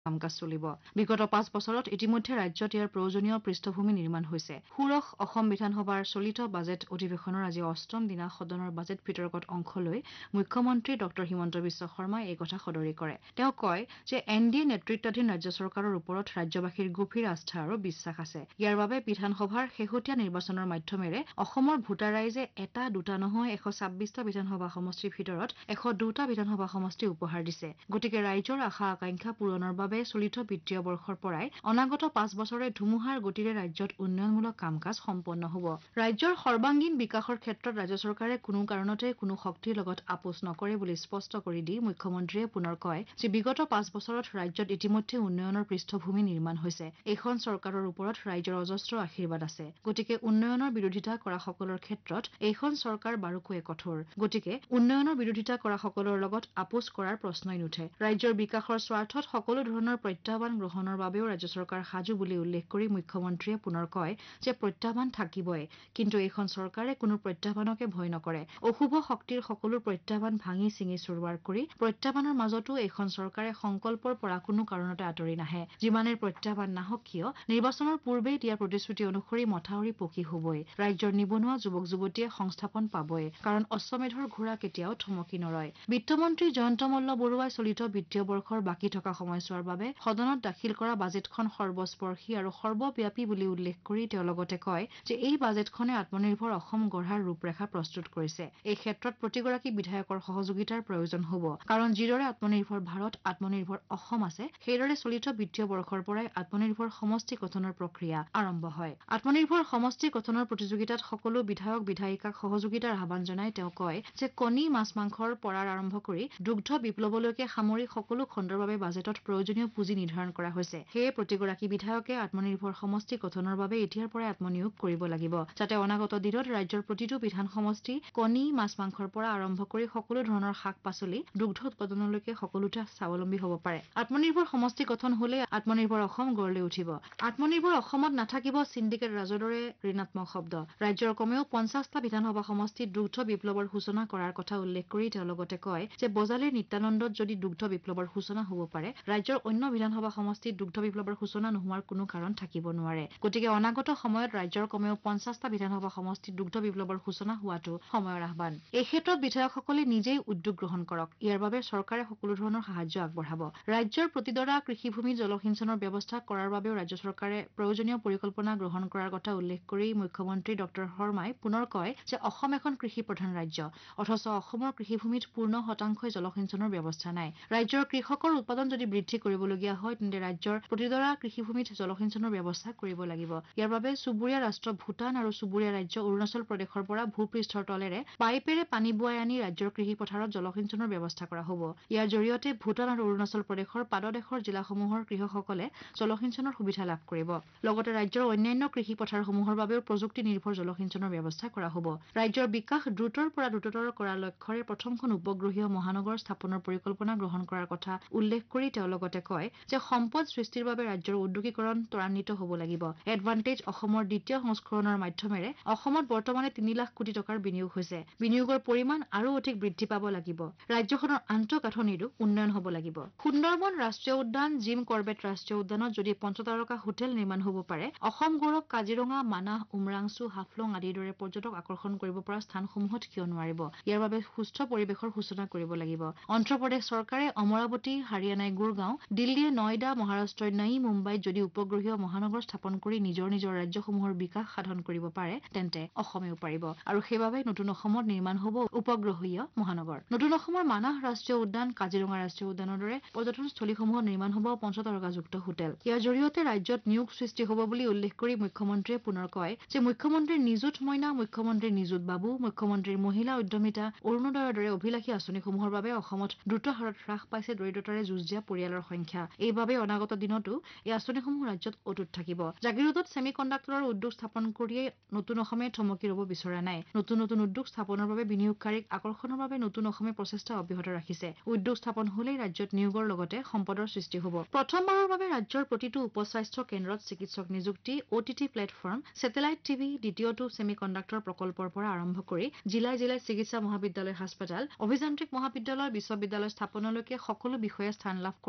কাম-কাজ চলিব। বিগত ৫ বছৰত ইতিমধ্যে ৰাজ্যত ইয়াৰ প্ৰয়োজনীয় পৃষ্ঠভূমি নিৰ্মাণ হৈছে। ষোড়শ অসম বিধানসভাৰ চলিত বাজেট অধিৱেশনৰ আজি অষ্টম দিনা সদনৰ বাজেট বিতৰ্কত অংশ লৈ মুখ্যমন্ত্ৰী ডঃ হিমন্ত বিশ্ব শৰ্মাই এই কথা সদৰি কৰে। তেওঁ কয় যে NDA নেতৃত্বাধীন ৰাজ্য চৰকাৰৰ ওপৰত ৰাজ্যবাসীৰ গভীৰ আস্থা আৰু বিশ্বাস আছে। ইয়াৰ বাবে বিধানসভাৰ শেহতীয়া নিৰ্বাচনৰ মাধ্যমেৰে অসমৰ ভোটাৰ ৰাইজে এটা দুটা নহয় 126টা বিধানসভা সমষ্টিৰ ভিতৰত 102টা বিধানসভা সমষ্টি উপহাৰ দিছে। গতিকে ৰাইজৰ আশা আকাংক্ষা পূৰণৰ বাবে চলিত বিত্তীয় বৰ্ষৰ পৰাই অনাগত 5 বছৰে ধুমুহাৰ গতিৰে ৰাজ্যত উন্নয়নমূলক কাম-কাজ সম্পন্ন হ'ব। ৰাজ্যৰ সৰ্বাংগীন বিকাশৰ ক্ষেত্ৰত ৰাজ্য চৰকাৰে কোনো কাৰণতে কোনো শক্তিৰ লগত আপোচ নকৰে বুলি স্পষ্ট কৰি দি মুখ্যমন্ত্ৰীয়ে পুনৰ কয় যে বিগত 5 বছৰত ৰাজ্যত ইতিমধ্যে উন্নয়নৰ পৃষ্ঠভূমি নিৰ্মাণ হৈছে। এইখন চৰকাৰৰ ওপৰত ৰাইজৰ অজস্ৰ আশীৰ্বাদ আছে। গতিকে উন্নয়নৰ বিৰোধিতা কৰা সকলৰ ক্ষেত্ৰত এইখন চৰকাৰ বাৰুকৈয়ে কঠোৰ। গতিকে উন্নয়নৰ বিৰোধিতা কৰা সকলৰ লগত আপোচ কৰাৰ প্ৰশ্নই নুঠে। ৰাজ্যৰ বিকাশৰ স্বাৰ্থত সকলো ধৰণৰ প্ৰত্যাহ্বান গ্ৰহণৰ বাবেও ৰাজ্য চৰকাৰ সাজু বুলি উল্লেখ কৰি মুখ্যমন্ত্ৰীয়ে পুনৰ কয় যে প্ৰত্যাহ্বান থাকিবই, কিন্তু এইখন চৰকাৰে কোনো প্ৰত্যাহ্বানকে ভয় নকৰে। অশুভ শক্তিৰ সকলো প্ৰত্যাহ্বান ভাঙি চিঙি চুৰবাৰ কৰি প্ৰত্যাহ্বানৰ মাজতো এইখন চৰকাৰে সংকল্পৰ পৰা কোনো কাৰণতে আঁতৰি নাহে। যিমানেই প্ৰত্যাহ্বান নাহক কিয় নিৰ্বাচনৰ পূৰ্বেই দিয়া প্ৰতিশ্ৰুতি অনুসৰি মথাউৰি পকী হ'বই। ৰাজ্যৰ নিবনুৱা যুৱক-যুৱতীয়ে সংস্থাপন পাবই, কাৰণ অশ্বমেধৰ ঘোঁৰা কেতিয়াও থমকি নৰয়। বিত্তমন্ত্ৰী জয়ন্ত মল্ল বৰুৱাই চলিত বিত্তীয় বৰ্ষৰ বাকী থকা সময়ছোৱাৰ বাবে সদনত দাখিল কৰা বাজেটখন সৰ্বস্পৰ্শী আৰু সৰ্বব্যাপী বুলি উল্লেখ কৰি তেওঁ লগতে কয় যে এই বাজেটখনে আত্মনিৰ্ভৰ অসম গঢ়াৰ ৰূপৰেখা প্ৰস্তুত কৰিছে। এই ক্ষেত্ৰত প্ৰতিগৰাকী বিধায়কৰ সহযোগিতাৰ প্ৰয়োজন হ'ব, কাৰণ যিদৰে আত্মনিৰ্ভৰ ভাৰত, আত্মনিৰ্ভৰ অসম আছে, সেইদৰে চলিত বিত্তীয় বৰ্ষৰ পৰাই আত্মনিৰ্ভৰ সমষ্টি গঠনৰ প্ৰক্ৰিয়া আৰম্ভ হয়। আত্মনিৰ্ভৰ সমষ্টি গঠনৰ প্ৰতিযোগিতাত সকলো বিধায়ক বিধায়িকাক সহযোগিতাৰ আহ্বান জনাই তেওঁ কয় যে কণী মাছ-মাংসৰ পৰা আৰম্ভ কৰি দুগ্ধ বিপ্লৱলৈকে সামৰি সকলো খণ্ডৰ বাবে বাজেটত প্ৰয়োজনীয় পুঁজি নিৰ্ধাৰণ কৰা হৈছে। সেয়ে প্ৰতিগৰাকী বিধায়কে আত্মনিৰ্ভৰ সমষ্টি গঠনৰ বাবে এতিয়াৰ পৰাই আত্মনিয়োগ কৰিব লাগিব, যাতে অনাগত দিনত ৰাজ্যৰ প্ৰতিটো বিধান সমষ্টি কণী মাছ-মাংসৰ পৰা আৰম্ভ কৰি সকলো ধৰণৰ শাক-পাচলি দুগ্ধ উৎপাদনলৈকে সকলোতে স্বাৱলম্বী হ'ব পাৰে। আত্মনিৰ্ভৰ সমষ্টি গঠন হ'লে আত্মনিৰ্ভৰ অসম গঢ় লৈ উঠিব। আত্মনিৰ্ভৰ অসমত নাথাকিব চিণ্ডিকেট ৰাজৰ দৰে ঋণাত্মক শব্দ। ৰাজ্যৰ কমেও 50টা বিধানসভা সমষ্টিত দুগ্ধ বিপ্লৱৰ সূচনা কৰাৰ কথা উল্লেখ কৰি তেওঁ লগতে কয় যে বজালীৰ নিত্যানন্দত যদি দুগ্ধ বিপ্লৱৰ সূচনা হ'ব পাৰে, ৰাজ্যৰ অন্য বিধানসভা সমষ্টিত দুগ্ধ বিপ্লৱৰ সূচনা নোহোৱাৰ কোনো কাৰণ থাকিব নোৱাৰে। গতিকে অনাগত সময়ত ৰাজ্যৰ কমেও 50টা বিধানসভা সমষ্টিত দুগ্ধ বিপ্লৱৰ সূচনা হোৱাটো সময়ৰ আহ্বান। এই ক্ষেত্ৰত বিধায়কসকলে নিজেই উদ্যোগ গ্ৰহণ কৰক। ইয়াৰ বাবে চৰকাৰে সকলো ধৰণৰ সাহায্য আগবঢ়াব। ৰাজ্যৰ প্ৰতিডৰা কৃষিভূমিত জলসিঞ্চনৰ ব্যৱস্থা কৰাৰ বাবেও ৰাজ্য চৰকাৰে প্ৰয়োজনীয় পৰিকল্পনা গ্ৰহণ কৰাৰ কথা উল্লেখ কৰি মুখ্যমন্ত্ৰী ডঃ শৰ্মাই পুনৰ কয় যে অসম এখন কৃষি প্ৰধান ৰাজ্য, অথচ অসমৰ কৃষিভূমিত পূৰ্ণ শতাংশই জলসিঞ্চনৰ ব্যৱস্থা নাই। ৰাজ্যৰ কৃষকৰ উৎপাদন যদি বৃদ্ধি কৰিবলগীয়া হয়, তেন্তে ৰাজ্যৰ প্ৰতিডৰা কৃষিভূমিত জলসিঞ্চনৰ ব্যৱস্থা কৰিব লাগিব। ইয়াৰ বাবে চুবুৰীয়া ৰাষ্ট্ৰ ভূটান আৰু চুবুৰীয়া ৰাজ্য অৰুণাচল প্ৰদেশৰ পৰা ভূপৃষ্ঠৰ তলেৰে পাইপেৰে পানী বোৱাই আনি ৰাজ্যৰ কৃষি পথাৰত জলসিঞ্চনৰ ব্যৱস্থা কৰা হ'ব। ইয়াৰ জৰিয়তে ভূটান আৰু অৰুণাচল প্ৰদেশৰ পাদদেশৰ জিলাসমূহৰ কৃষকসকলে জলসিঞ্চনৰ সুবিধা লাভ কৰিব। লগতে ৰাজ্যৰ অন্যান্য কৃষি পথাৰসমূহৰ বাবেও প্ৰযুক্তি নিৰ্ভৰ জলসিঞ্চনৰ ব্যৱস্থা কৰা হ'ব। ৰাজ্যৰ বিকাশ দ্ৰুতৰ পৰা দ্ৰুততৰ কৰাৰ লক্ষ্যৰে প্ৰথমখন উপগ্ৰহীয় মহানগৰ স্থাপনৰ পৰিকল্পনা গ্ৰহণ কৰাৰ কথা উল্লেখ কৰি তেওঁ লগতে কয় যে সম্পদ সৃষ্টিৰ বাবে ৰাজ্যৰ উদ্যোগীকৰণ ত্বৰান্বিত হ'ব লাগিব। এডভান্টেজ অসমৰ দ্বিতীয় সংস্কৰণৰ মাধ্যমেৰে অসমত বৰ্তমানে 3 লাখ কোটি টকাৰ বিনিয়োগ হৈছে। বিনিয়োগৰ পৰিমাণ আৰু অধিক বৃদ্ধি পাব লাগিব। ৰাজ্যখনৰ আন্তঃগাঁথনিৰো উন্নয়ন হ'ব লাগিব। সুন্দৰবন ৰাষ্ট্ৰীয় উদ্যান, জিম কৰবেট ৰাষ্ট্ৰীয় উদ্যানত যদি পঞ্চতাৰকা হোটেল নিৰ্মাণ হ'ব পাৰে, অসম গৌৰৱ কাজিৰঙা, মানাহ, উমৰাংচু, হাফলং আদিৰ দৰে পৰ্যটক আকৰ্ষণ কৰিব পৰা স্থানসমূহত কিয় নোৱাৰিব? ইয়াৰ বাবে সুস্থ পৰিৱেশৰ সূচনা কৰিব লাগিব। অন্ধ্ৰপ্ৰদেশ চৰকাৰে অমৰাৱতী, হাৰিয়ানাই গুৰগাঁও, দিল্লীয়ে নয়ডা, মহাৰাষ্ট্ৰই নই মুম্বাইত যদি উপগ্ৰহীয় মহানগৰ স্থাপন কৰি নিজৰ নিজৰ ৰাজ্যসমূহৰ বিকাশ সাধন কৰিব পাৰে, তেন্তে অসমেও পাৰিব। আৰু সেইবাবে নতুন অসমত নিৰ্মাণ হ'ব উপগ্ৰহীয় মহানগৰ। নতুন অসমৰ মানাহ ৰাষ্ট্ৰীয় উদ্যান, কাজিৰঙা ৰাষ্ট্ৰীয় উদ্যানৰ দৰে পৰ্যটনস্থলীসমূহত নিৰ্মাণ হ'ব পঞ্চতাৰকাযুক্ত হোটেল। ইয়াৰ জৰিয়তে ৰাজ্যত নিয়োগ সৃষ্টি হ'ব বুলি উল্লেখ কৰি মুখ্যমন্ত্ৰীয়ে পুনৰ কয় যে মুখ্যমন্ত্ৰীৰ নিযুত মইনা, মুখ্যমন্ত্ৰীৰ নিযুত বাবু, মুখ্যমন্ত্ৰীৰ মহিলা উদ্যমিতা, অৰুণোদয়ৰ দৰে অভিলাষী আঁচনিসমূহৰ বাবে অসমত দ্ৰুত হাৰত হ্ৰাস পাইছে দৰিদ্ৰতাৰে যুঁজ দিয়া পৰিয়ালৰ সংখ্যা। এইবাবে অনাগত দিনতো এই আঁচনিসমূহ ৰাজ্যত অটুট থাকিব। জাগিৰোডত ছেমি কণ্ডাক্টৰৰ উদ্যোগ স্থাপন কৰিয়েই নতুন অসমে থমকি ৰ'ব বিচৰা নাই। নতুন নতুন উদ্যোগ স্থাপনৰ বাবে বিনিয়োগকাৰীক আকৰ্ষণৰ বাবে নতুন অসমে প্ৰচেষ্টা অব্যাহত ৰাখিছে। উদ্যোগ স্থাপন হ'লেই ৰাজ্যত নিয়োগৰ লগতে সম্পদৰ সৃষ্টি হ'ব। প্ৰথমবাৰৰ বাবে ৰাজ্যৰ প্ৰতিটো উপ-স্বাস্থ্য কেন্দ্ৰত চিকিৎসক নিযুক্তি, OTT প্লেটফৰ্ম, ছেটেলাইট টিভি, দ্বিতীয়টো ছেমি কণ্ডাক্টৰ প্ৰকল্পৰ পৰা আৰম্ভ কৰি জিলাই জিলাই চিকিৎসা মহাবিদ্যালয় হাস্পতাল, অভিযান্ত্ৰিক মহাবিদ্যালয়, বিশ্ববিদ্যালয় স্থাপনলৈকে সকলো বিষয়ে স্থান লাভ কৰে মুখ্যমন্ত্ৰী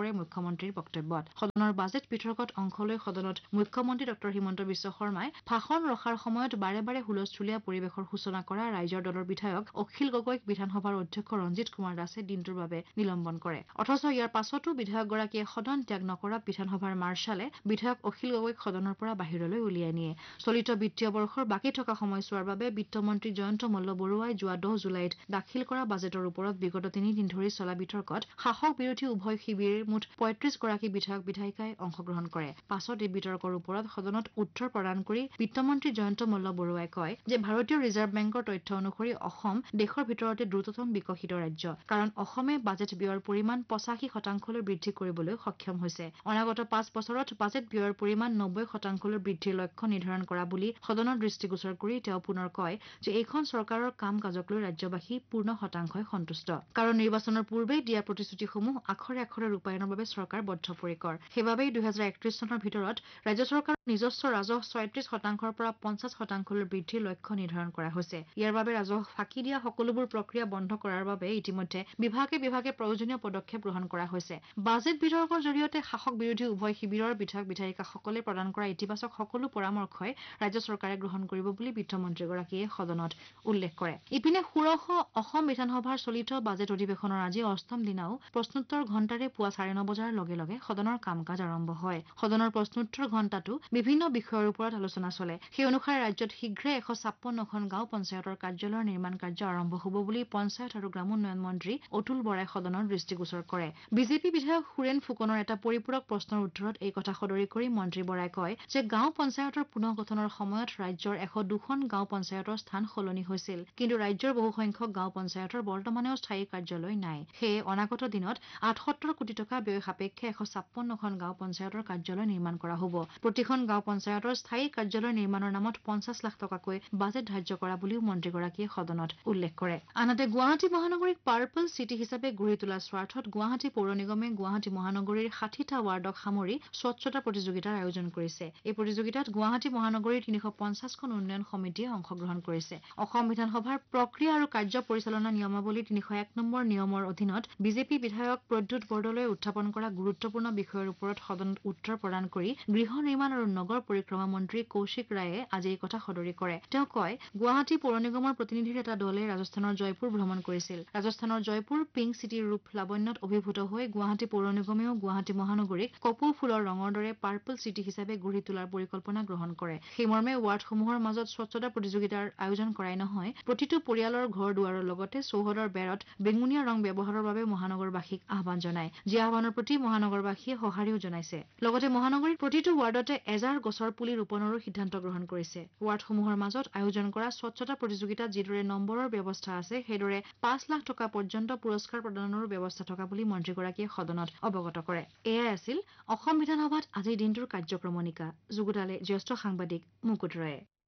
মুখ্যমন্ত্ৰীৰ বক্তব্যত সদনৰ বাজেট বিতৰ্কত অংশ লৈ সদনত মুখ্যমন্ত্ৰী ডক্টৰ হিমন্ত বিশ্ব শৰ্মাই ভাষণ ৰখাৰ সময়ত বাৰে বাৰে হুলস্থুলীয়া পৰিৱেশৰ সূচনা কৰা ৰাইজৰ দলৰ বিধায়ক অখিল গগৈক বিধানসভাৰ অধ্যক্ষ ৰঞ্জিত কুমাৰ দাসে দিনটোৰ বাবে নিলম্বন কৰে অথচ ইয়াৰ পাছতো বিধায়কগৰাকীয়ে সদন ত্যাগ নকৰা বিধানসভাৰ মাৰ্শ্বালে বিধায়ক অখিল গগৈক সদনৰ পৰা বাহিৰলৈ উলিয়াই নিয়ে চলিত বিত্তীয় বৰ্ষৰ বাকী থকা সময়ছোৱাৰ বাবে বিত্তমন্ত্ৰী জয়ন্ত মল্ল বৰুৱাই যোৱা 10 জুলাইত দাখিল কৰা বাজেটৰ ওপৰত বিগত 3 দিন ধৰি চলা বিতৰ্কত শাসক বিৰোধী উভয় শিবিৰৰ মুঠ ৩৫ গৰাকী বিধায়ক বিধায়িকাই অংশগ্ৰহণ কৰে পাছত এই বিতৰ্কৰ ওপৰত সদনত উত্তৰ প্ৰদান কৰি বিত্তমন্ত্ৰী জয়ন্ত মল্ল বৰুৱাই কয় যে ভাৰতীয় ৰিজাৰ্ভ বেংকৰ তথ্য অনুসৰি অসম দেশৰ ভিতৰতে দ্ৰুততম বিকশিত ৰাজ্য কাৰণ অসমে বাজেট ব্যয়ৰ পৰিমাণ 85% লৈ বৃদ্ধি কৰিবলৈ সক্ষম হৈছে অনাগত 5 বছৰত বাজেট ব্যয়ৰ পৰিমাণ 90% লৈ বৃদ্ধিৰ লক্ষ্য নিৰ্ধাৰণ কৰা বুলি সদনৰ দৃষ্টিগোচৰ কৰি তেওঁ পুনৰ কয় যে এইখন চৰকাৰৰ কাম কাজক লৈ ৰাজ্যবাসী পূৰ্ণ শতাংশই সন্তুষ্ট কাৰণ নিৰ্বাচনৰ পূৰ্বেই দিয়া প্ৰতিশ্ৰুতিসমূহ আখৰে আখৰে ৰূপায়ণৰ বাবে চৰকাৰ বদ্ধপৰিকৰ সেইবাবেই 2031 চনৰ ভিতৰত ৰাজ্য চৰকাৰৰ নিজস্ব ৰাজহ 36% পৰা 50% লৈ বৃদ্ধিৰ লক্ষ্য নিৰ্ধাৰণ কৰা হৈছে ইয়াৰ বাবে ৰাজহ ফাঁকি দিয়া সকলোবোৰ প্ৰক্ৰিয়া বন্ধ কৰাৰ বাবে ইতিমধ্যে বিভাগে প্ৰয়োজনীয় পদক্ষেপ গ্ৰহণ কৰা হৈছে বাজেট বিতৰ্কৰ জৰিয়তে শাসক বিৰোধী উভয় শিবিৰৰ বিধায়ক বিধায়িকাসকলে প্ৰদান কৰা ইতিবাচক সকলো পৰামৰ্শই ৰাজ্য চৰকাৰে গ্ৰহণ কৰিব বুলি বিত্তমন্ত্ৰীগৰাকীয়ে সদনত উল্লেখ কৰে ইপিনে ষোড়শ অসম বিধানসভাৰ চলিত বাজেট অধিৱেশনৰ আজি অষ্টম দিনাও প্ৰশ্নোত্তৰ ঘণ্টাৰে পুৱা 9:30 বজাৰ লগে লগে সদনৰ কাম কাজ আৰম্ভ হয় সদনৰ প্ৰশ্নোত্তৰ ঘণ্টাটো বিভিন্ন বিষয়ৰ ওপৰত আলোচনা চলে সেই অনুসাৰে ৰাজ্যত শীঘ্ৰে 156খন গাঁও পঞ্চায়তৰ কাৰ্যালয়ৰ নিৰ্মাণ কাৰ্য আৰম্ভ হ'ব বুলি পঞ্চায়ত আৰু গ্ৰামোন্নয়ন মন্ত্ৰী অতুল বৰাই সদনৰ দৃষ্টিগোচৰ কৰে বিজেপি বিধায়ক সুৰেন ফুকনৰ এটা পৰিপূৰক প্ৰশ্নৰ উত্তৰত এই কথা সদৰি কৰি মন্ত্ৰী বৰাই কয় যে গাঁও পঞ্চায়তৰ পুনঃ গঠনৰ সময়ত ৰাজ্যৰ 102খন গাঁও পঞ্চায়তৰ স্থান সলনি হৈছিল কিন্তু ৰাজ্যৰ বহুসংখ্যক গাঁও পঞ্চায়তৰ বৰ্তমানেও স্থায়ী কাৰ্যালয় নাই সেয়ে অনাগত দিনত 78 কোটি টকা ব্যয় সাপেক্ষে 156খন গাঁও পঞ্চায়তৰ কাৰ্যালয় নিৰ্মাণ কৰা হ'ব প্ৰতিখন গাঁও পঞ্চায়তৰ স্থায়ী কাৰ্যালয় নিৰ্মাণৰ নামত 50 লাখ টকাকৈ বাজেট ধাৰ্য কৰা বুলিও মন্ত্ৰীগৰাকীয়ে সদনত উল্লেখ কৰে আনহাতে গুৱাহাটী মহানগৰীক পাৰ্পল চিটি হিচাপে গঢ়ি তোলাৰ স্বাৰ্থত গুৱাহাটী পৌৰ নিগমে গুৱাহাটী মহানগৰীৰ 60টা ৱাৰ্ডক সামৰি স্বচ্ছতা প্ৰতিযোগিতাৰ আয়োজন কৰিছে এই প্ৰতিযোগিতাত গুৱাহাটী মহানগৰীৰ 350খন উন্নয়ন সমিতিয়ে অংশগ্ৰহণ কৰিছে অসম বিধানসভাৰ প্ৰক্ৰিয়া আৰু কাৰ্য পৰিচালনা নিয়মাৱলী 301 নম্বৰ নিয়মৰ অধীনত বিজেপি বিধায়ক প্ৰদ্যুৎ বৰদলৈ উত্থাপন কৰা গুৰুত্বপূৰ্ণ বিষয়ৰ ওপৰত সদনত উত্তৰ প্ৰদান কৰি গৃহ নিৰ্মাণ আৰু নগৰ পৰিক্ৰমা মন্ত্ৰী কৌশিক ৰায়ে আজি এই কথা সদৰি কৰে তেওঁ কয় গুৱাহাটী পৌৰ নিগমৰ প্ৰতিনিধিৰ এটা দলে ৰাজস্থানৰ জয়পুৰ ভ্ৰমণ কৰিছিল ৰাজস্থানৰ জয়পুৰ পিংক চিটিৰ ৰূপ লাবণ্যত অভিভূত হৈ গুৱাহাটী পৌৰ নিগমেও গুৱাহাটী মহানগৰীক কপৌ ফুলৰ ৰঙৰ দৰে পাৰ্পল চিটি হিচাপে গঢ়ি তোলাৰ পৰিকল্পনা গ্ৰহণ কৰে সেই মৰ্মে ৱাৰ্ডসমূহৰ মাজত স্বচ্ছতা প্ৰতিযোগিতাৰ আয়োজন কৰাই নহয় প্ৰতিটো পৰিয়ালৰ ঘৰ দুৱাৰৰ লগতে চৌহদৰ বেৰত বেঙুনীয়া ৰং ব্যৱহাৰৰ বাবে মহানগৰবাসীক আহ্বান জনায় যি আহ্বানৰ প্ৰতি মহানগৰবাসীয়ে সঁহাৰিও জনাইছে লগতে মহানগৰীৰ প্ৰতিটো ৱাৰ্ডতে এজাৰ গছৰ পুলি ৰোপণৰো সিদ্ধান্ত গ্ৰহণ কৰিছে ৱাৰ্ডসমূহৰ মাজত আয়োজন কৰা স্বচ্ছতা প্ৰতিযোগিতাত যিদৰে নম্বৰৰ ব্যৱস্থা আছে সেইদৰে 5 লাখ টকা পৰ্যন্ত পুৰস্কাৰ প্ৰদানৰো ব্যৱস্থা থকা বুলি মন্ত্ৰীগৰাকীয়ে সদনত অৱগত কৰে এয়াই আছিল অসম বিধানসভাত আজিৰ দিনটোৰ কাৰ্যক্ৰমণিকা যুগুতালে জ্যেষ্ঠ সাংবাদিক মুকুট ৰয়ে